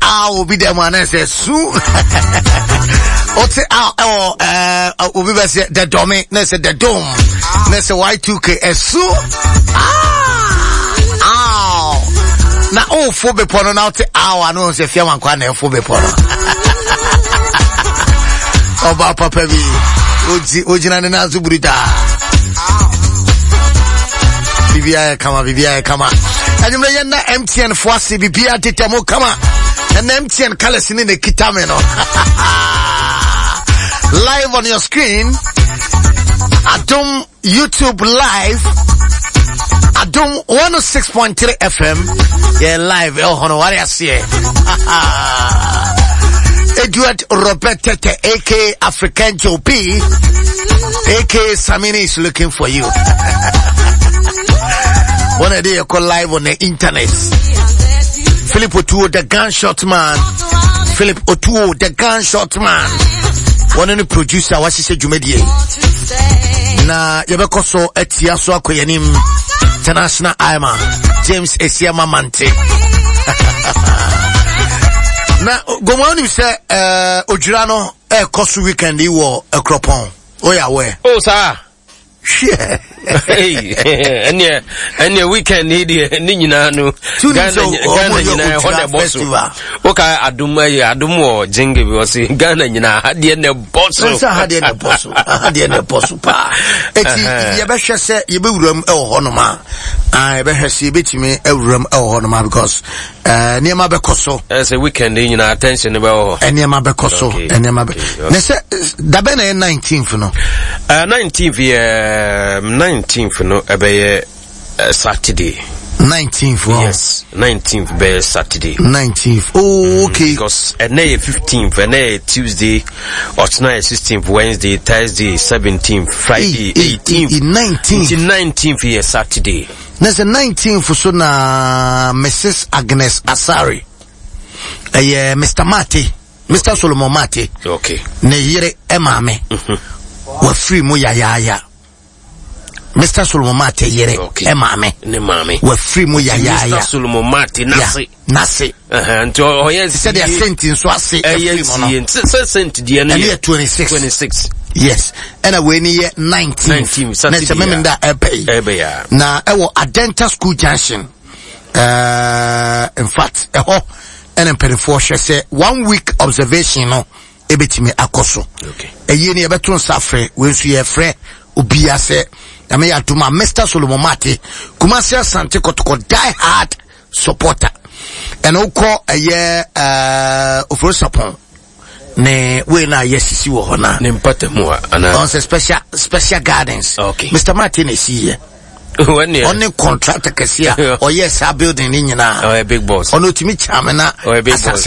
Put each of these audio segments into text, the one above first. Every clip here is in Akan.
will be the one that says su. Will be the dome, let's say the dome, let's say Y2K su. Na o fobe pono na ote awa no se fia wankwa na fobe pono. Oba papa bi ojina ne na zuburida. Bibia kama. Ajumre yenna MTN foasi bibia tetemo kama. Na MTN colors ni ne kitame no. Live on your screen. Adom YouTube live. Adom 106.3 FM. Yeah, live. Oh, hono, what I see. Edward Robert Tete, aka African Joe B, aka Samini is looking for you. One day you call live on the internet. Philip Otuo, the gunshot man. Philip Otuo, the gunshot man. One of the producer, what she said, Jumedie. Na yabekoso etiaso akoyanim international Ima James Esiama Mante. Na gomani se ojurano kosu weekend iwo ekropon. Oya we. Oh sir. Yeah. Hey, any weekend ni nyina no. Ghana nyina ho de bosso. Oka adumo jenge bi wose Ghana nyina hade ne bosso. Sa hade ne bosso. Hade ne bosso pa. Eti ye be hwe se ye be wuram e ho no ma. Ye be hwe se ye betimi e wuram e ho no ma because niema be koso. Say weekend nyina attention be ho. Niema be koso. Niema be. Ne se da be na 19th no. 19th 19th no ebeye Saturday 19th wow. Yes 19th be Saturday 19th oh okay because and 15th and Tuesday or 16th Wednesday Thursday 17th Friday 18th 19th here Saturday there's a 19th so na Mrs. Agnes Asari Mr. Mate Mr. Solomon Mate okay ne yire emame wa free mo ya Mr. Solomon Mate yere emame ne mame we free mo ya Mr. Solomon Mate nasi nto yes said their sentence so ase sent die na 26 yes and we ni 19 na chamemenda ebe ya na ewo Adenta School Junction in fact eho and empirifo hwe say 1 week observation no ebetimi akoso okay eye ni ebeton safre we nso ye frɛ obia se ame ya tuma Mr. Solomon Mate Kumasi Asante Kotoko die hard supporter and oko eye ofro sapon ne we na yesisi wo hona ne mpate mu ana on special gardens okay Mr. Mate ne siye only contractor kesia or yes our building in a big boss on ultimate chamana or a big boss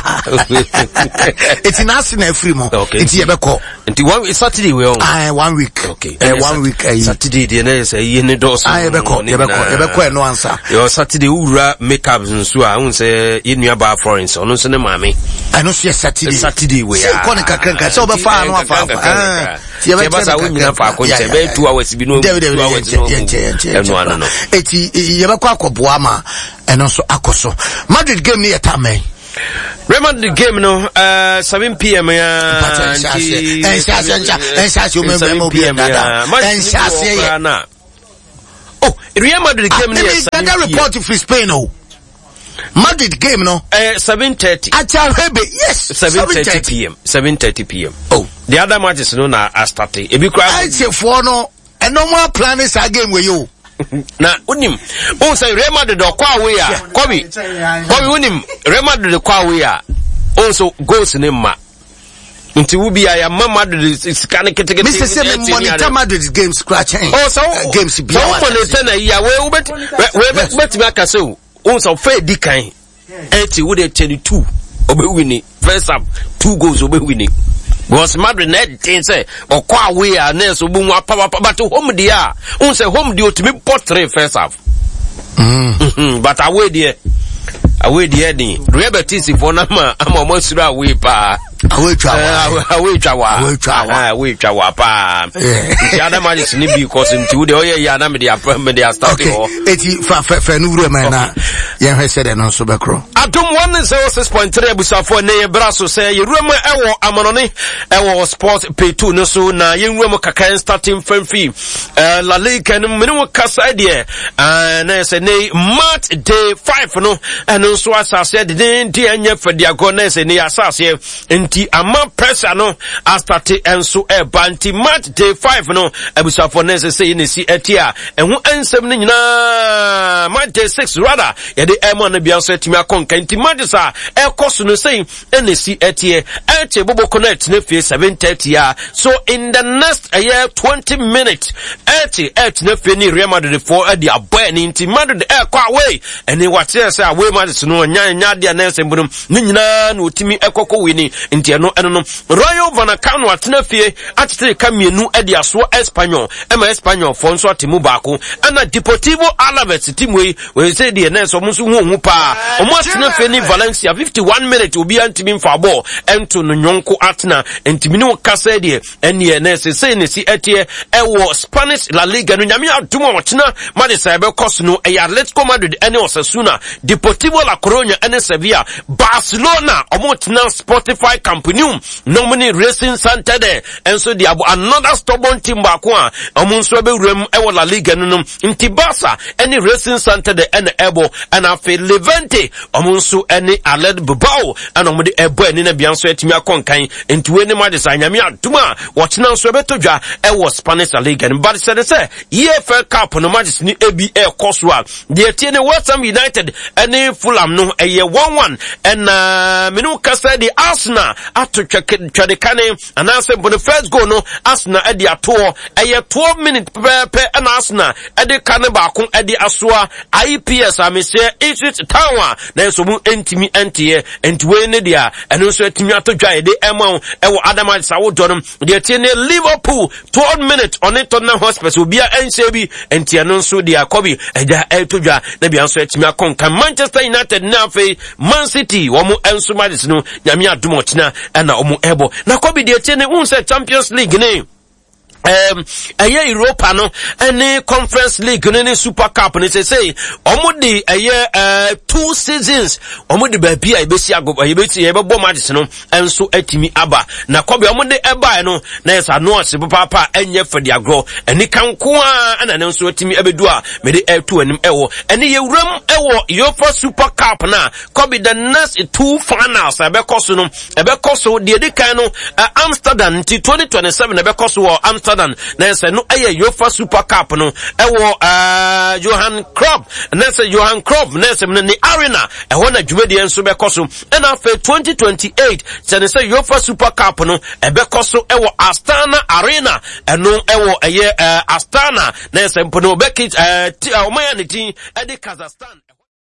it's in us in a free mo it's yebeko and one Saturday we on 1 week okay 1 week Saturday the next yene dos yebeko no answer your Saturday ura makeups nso a un say yenua ba Florence ono so ne mame I know see Saturday we are konika kranka so be fa no afa yebasa wunyina fa ko nche be 2 hours bi no 2 hours no eti yebeko akoboa ma eno so akoso Madrid game ni yetame Real Madrid game no 7 p.m. ya oh Real Madrid game ni that report to Spain oh Madrid game no 7:30 Acharebe yes 7:30 p.m. 7:30 p.m. oh the other matches no na start e bi kwa for no a normal plan is a game with you na unim o say Real Madrid kwa away a kobi unim Real Madrid kwa away a also goals ne ma nti wo bia ya Madrid scan ketekete Mr. Seme monitor Madrid games scratching oh so games bia so monitor na ya we bet me aka so o so fa di kan enti wo de 22 obe wini first half 2 goals obe wini because Madrid net thing say okwa away a na so bu nwa papa but home dia un say home dia to me portrait first half but away dia din Real Betis for na ma ama mo sura away pa away trawa pa nti adama just ni because nti de oye ya na me dia start ho eti fa no wura man na ye hwe se de no so bekro adom 106.3 abusafo ne ye braso se ye wura ma ewo amanone ewo sports pay 2 no so na ye wura ma kakan starting fanfi La Liga no me no kasa de na se ne March day 5 no eno so asase de ndi anya fadi ago na se ne asase nti ama pressure no astarte enso e banti March day 5 no abusafo na se ne si etia ehu ensem ne nyina March day 6 rather ye de emo na bia so etimi akonka nti madisa e koso no sei ene si etie eche bobo connect na fie 7:30 ya so in the next year 20 minutes eche na fie ni Real Madrid for e di aboy ni nti Madrid e kwa away ene wate say away madisa no nya dia na ensembunum ni nyina na otimi ekoko wini nti eno no Rayo Vallecano atena fie atete ka mienu e di aso Espanyol ema Espanyol fo nso atemu baako ana Deportivo Alaves timwe we say di na so munso hu pa omo atena fie ni Valencia 51 minutes obi antimi mfa ball ento no nyonko atena entimi ni kasa de ene na say ne si etie ewo Spanish La Liga no nyame adumo wotena Madrid ebe koso no e Atletico Madrid ene Osasuna Deportivo La Coruña ene Sevilla Barcelona omo tena Spotify Camp Nou nomini Racing Santander enso di abo another stubborn team baako a omo nso be wuram ewo La Liga no nti Barca ene Racing Santander ene ebo ana fe Levante omo nso ene Atletico Bilbao ana omo de ebo ene na bia nso etimi akonkan nti we ne Madrid anyame aduma wotena nso betodwa ewo Spanish La Liga but say EFL Cup no Madrid ni ebi e koswa de tie ne West Ham United ene Fulham no eye 1-1 and menu kasa di Arsenal ato twade kane anase for the first goal no Arsenal e di ato eye 12 minutes per and Arsenal e di kane baako e di asoa IPS amese Ipswich Town na so mu entimi entie entwe ne dia eno so etimi atodwa e di ema ewo Adama Sawo Donum de tie ne Liverpool 12 minutes on it na hospital obia ensebi entie no so dia kobi eja etodwa na bia so etimi akonka Manchester United na fe Man City wo mu enso madis no nyame adomo tina na omo ebo na kobi de tie ne unse Champions League ne aye Europa no any Conference League no Super Cup no say omudi aye 2 seasons omudi ba bia ebesi agoba ebesi ebebo matches no enso atimi aba na kobe omudi eba no na yesa no ase papa enye fadi agro eni kanko a na enso atimi abedu a me de etu anim ewo eni yewuram ewo UEFA Super Cup na kobe the next 2 finals ebekoso no ebekoso de kan no Amsterdam 2027 ebekoso Amsterdam na say no aye UEFA Super Cup no ewo Johan Cruyff na say Johan Cruyff na say ni arena ewo na dwumedi enso bekoso na afa 2028 say UEFA Super Cup no ebekoso ewo Astana Arena eno ewo aye Astana na say mpono beki omaya ne tin e de Kazakhstan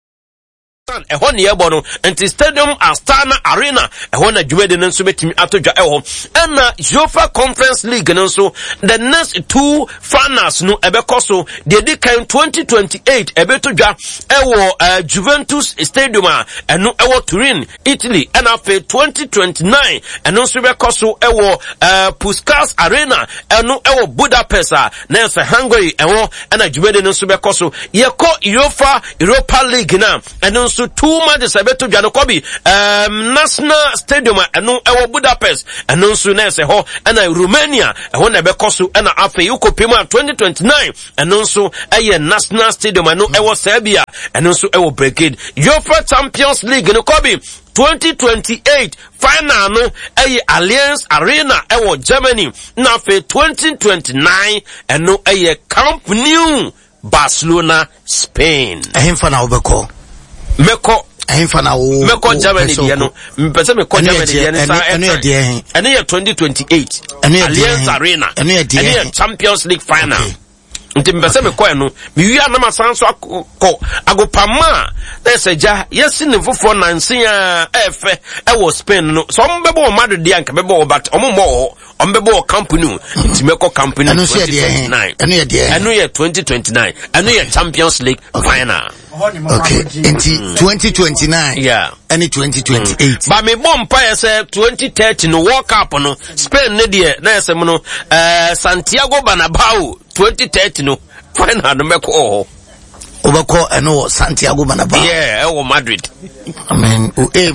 ehon ye bono enti stadium Astana Arena ehon na dwumedi nso betimi atodwa eho na UEFA Conference League nso the next 2 finals no ebekoso de kan 2028 ebetodwa ewo Juventus Stadium eno ewo Turin Italy na fe 2029 eno nso bekoso ewo Puskas Arena eno ewo Budapest na se Hungary ewo na dwumedi nso bekoso yeko UEFA Europa League na eno 2 matches ebetodwa no kobi National Stadium eno ewo Budapest eno nso na se ho na Romania eho na bekoso na afa ukopema 2029 eno nso eye National Stadium eno ewo Serbia eno nso ewo Brigade UEFA Champions League no kobi 2028 final no eye Allianz Arena ewo Germany na afa 2029 eno eye Camp Nou Barcelona Spain ehimfa na obeko meko ehimfa na wo meko Germany dia no mpese meko Germany dia ne sa eno ye 2028 Allianz Arena eno ye Champions League final nti mpese meko eno miwia na masanso akọ agopama na seja yesi ne fofo nansen a efe ewo Spain no so mbebo Madrid dia nka bebo but ommo ombebo company nti meko company 2029 eno ye 2029 eno ye Champions League final Okay, into 2029. Yeah. Any 2028. But me bomb say 2030 no World Cup no Spain ne de na say no Santiago Bernabeu 2030 no final no meko Obako eno Santiago Bernabeu. Yeah, or Madrid. I mean,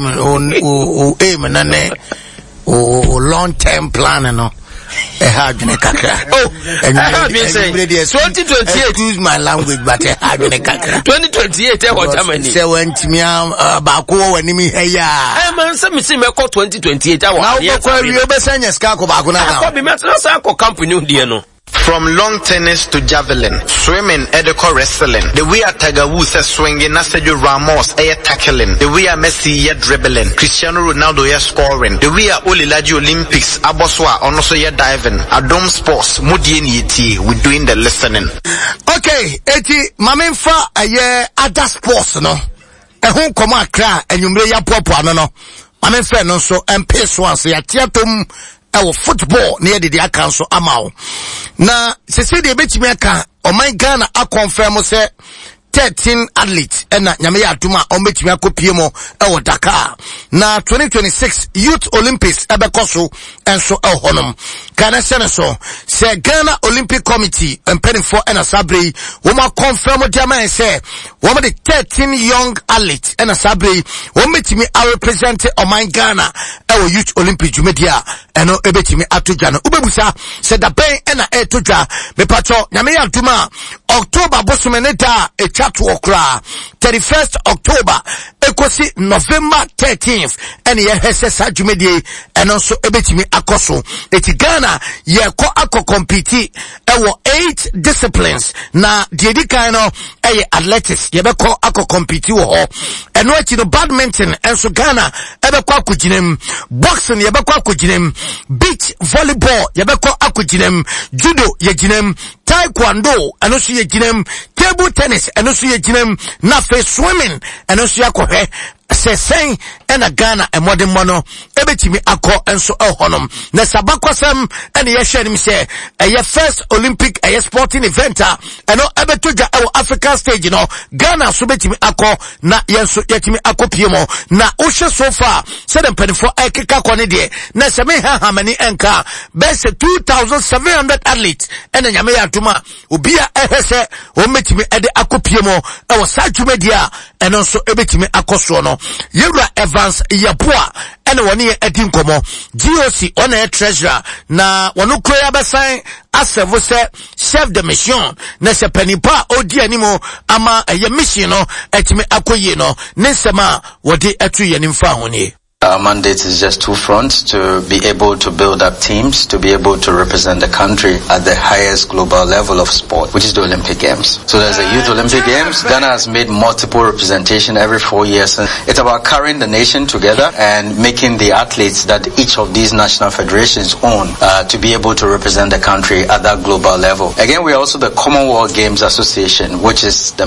aim nane long term plan no. Oh, and I have been saying 2028. Excuse my language, but 2028. What Germany? Say when me bako when me heya. Man, some see me call 2028. Now we be send ska ko bako na. I be met na say ko company dey no. From long tennis to javelin, swimming, Edeko wrestling. The way a Tiger Woods is swinging, Sergio Ramos is tackling. The way a Messi is dribbling, Cristiano Ronaldo is scoring. The way a Olilaji Olympics, Aboswa, also is diving. Adom Sports, Mudien Yeti, we doing the listening. Okay, eti mamenfa aye other sports no. Ehun koma akra enyumre ya popo ano no. Mamenfa no so MP Swans ya tiatom ewo football na yede dia kan so amawo. Na sese de betimi aka o my Ghana a confirm say 13 athletes ena nyame ya atuma o betimi akopie mo ewo Dakar. Na 2026 Youth Olympics ebekoso enso ehonum. Kana sene so say Ghana Olympic Committee empeni for ena sabre woma confirm dia man say woma the 13 young athletes ena sabre woma betimi a represent o my Ghana ewo Youth Olympic jumedia eno ebetimi atodwa no ubebusa se da ben ena etodwa me pacho nyame ya atuma October bosumeneta echatwo okra 31st October ekosi November 13th ene ye hese sajumedie eno so ebetimi akoso eti Ghana ye ko akọ compete ewo 8 disciplines na diedi kan no eye athletics ye be ko akọ compete wo ho eno achi no badminton enso Ghana ebe ko akoginem boxing ye be ko akoginem beach volleyball ye be ko akoginem judo ye ginem taekwondo eno so ye ginem table tennis eno so ye ginem na fe swimming eno so yakọhwe sesen ena Ghana emode mono ebetimi akọ enso ehonum na sabakosem ena ye hwe nim se eye first Olympic eye sporting event eno ebetodwa ewo African stage no Ghana so betimi akọ na yenso yetimi akopie mo na ohwe so far se dem penifo ekeka kọ ne de na se me ha mani enka best 2700 athletes ena nyame ya atuma obia ehese o metimi ede akopie mo ewo sadwumedia eno so ebetimi akoso no Yura Evans Yapoa ene woni edi nkomo GOC ona treasurer na wono kroya besan asevo se chef de mission na se panipa odi animo ama ye mission no etimi akoye no nsema wodi etu ye nimfa honi. Our mandate is just two fronts: to be able to build up teams, to be able to represent the country at the highest global level of sport, which is the Olympic Games. So there's a Youth Olympic Games. Ghana has made multiple representation every 4 years. And it's about carrying the nation together and making the athletes that each of these national federations own to be able to represent the country at that global level. Again, we are also the Commonwealth Games Association, which is the